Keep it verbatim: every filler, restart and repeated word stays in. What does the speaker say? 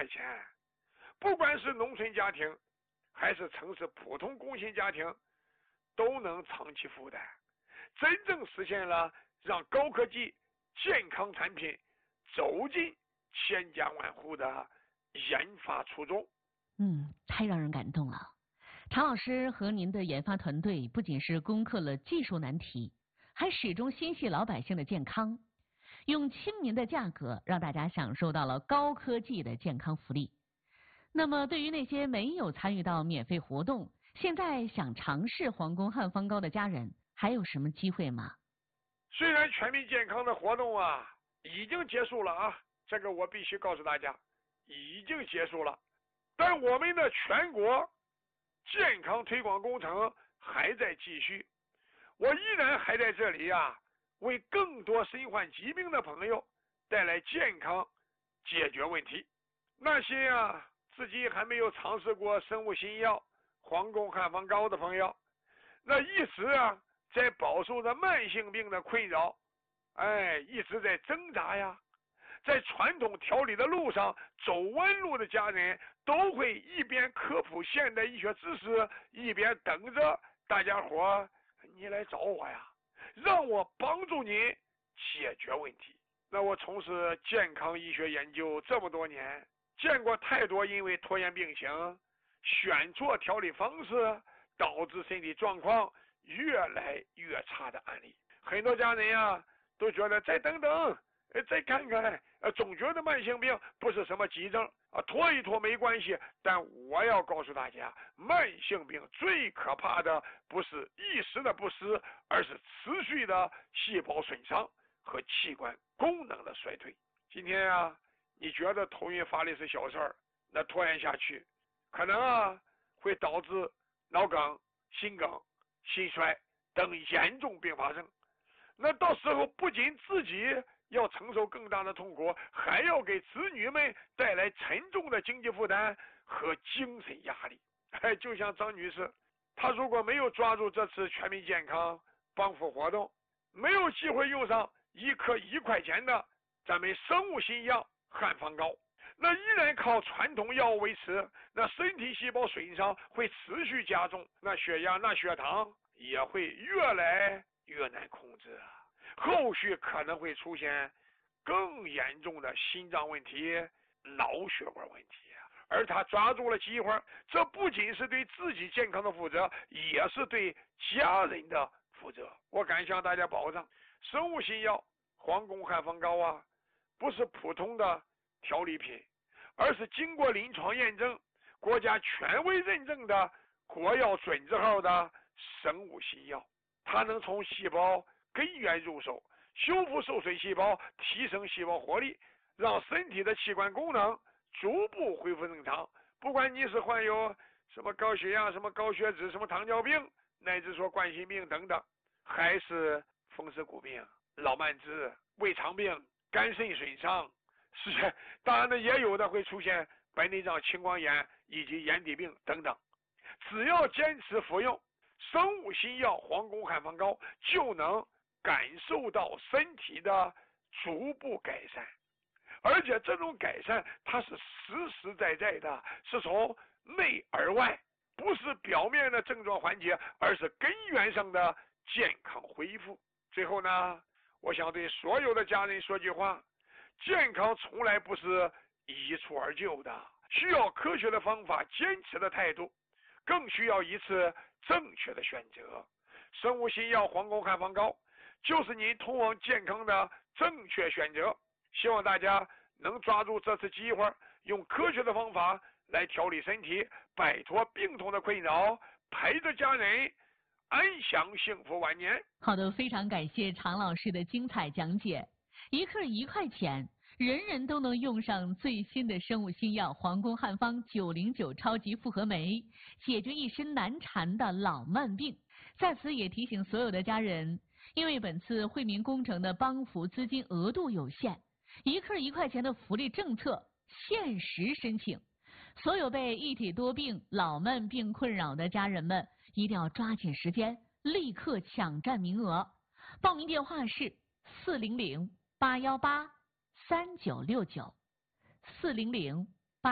块钱，不管是农村家庭还是城市普通工薪家庭，都能长期负担，真正实现了让高科技健康产品走进千家万户的研发初衷。 嗯，太让人感动了。常老师和您的研发团队不仅是攻克了技术难题，还始终心系老百姓的健康，用亲民的价格让大家享受到了高科技的健康福利。那么对于那些没有参与到免费活动，现在想尝试皇宫汉方膏的家人，还有什么机会吗？ 虽然全民健康的活动啊已经结束了啊，这个我必须告诉大家，已经结束了，但我们的全国健康推广工程还在继续。我依然还在这里啊，为更多身患疾病的朋友带来健康解决问题。那些啊自己还没有尝试过生物新药皇宫汉方膏的朋友，那一直啊在饱受着慢性病的困扰，哎，一直在挣扎呀，在传统调理的路上走弯路的家人，都会一边科普现代医学知识，一边等着大家伙你来找我呀，让我帮助您解决问题。那我从事健康医学研究这么多年，见过太多因为拖延病情、选错调理方式导致身体状况越来越差的案例。很多家人啊都觉得再等等，再看看，总觉得慢性病不是什么急症啊，拖一拖没关系。但我要告诉大家，慢性病最可怕的不是一时的不适，而是持续的细胞损伤和器官功能的衰退。今天啊，你觉得头晕发力是小事儿，那拖延下去，可能啊会导致脑梗、心梗、心衰等严重并发症。那到时候不仅自己要承受更大的痛苦，还要给子女们带来沉重的经济负担和精神压力。哎，就像张女士，她如果没有抓住这次全民健康帮扶活动，没有机会用上一颗一块钱的咱们生物新药汉方膏，那依然靠传统药物维持，那身体细胞损伤会持续加重，那血压、那血糖也会越来越难控制，后续可能会出现更严重的心脏问题、脑血管问题。而他抓住了机会，这不仅是对自己健康的负责，也是对家人的负责。我敢向大家保证，生物新药皇宫汉方膏啊，不是普通的调理品，而是经过临床验证、国家权威认证的国药准字号的生物新药。它能从细胞根源入手，修复受损细胞，提升细胞活力，让身体的器官功能逐步恢复正常。不管你是患有什么高血压、什么高血脂、什么糖尿病，乃至说冠心病等等，还是风湿骨病、老慢支、胃肠病、肝肾损伤，是当然呢，也有的会出现白内障、青光眼以及眼底病等等。只要坚持服用生物新药皇宫汉方膏，就能感受到身体的逐步改善，而且这种改善它是实实在在的，是从内而外，不是表面的症状缓解，而是根源上的健康恢复。最后呢，我想对所有的家人说句话，健康从来不是一蹴而就的，需要科学的方法、坚持的态度，更需要一次正确的选择。生物新药皇宫汉方膏就是您通往健康的正确选择。希望大家能抓住这次机会，用科学的方法来调理身体，摆脱病痛的困扰，陪着家人安享幸福晚年。 好的，非常感谢常老师的精彩讲解。一克一块钱，人人都能用上最新的生物新药皇宫汉方九零九超级复合酶，解决一身难缠的老慢病。在此也提醒所有的家人，因为本次惠民工程的帮扶资金额度有限，一克一块钱的福利政策限时申请。所有被一体多病、老慢病困扰的家人们，一定要抓紧时间，立刻抢占名额。报名电话是四零零八幺八三九六九，四零零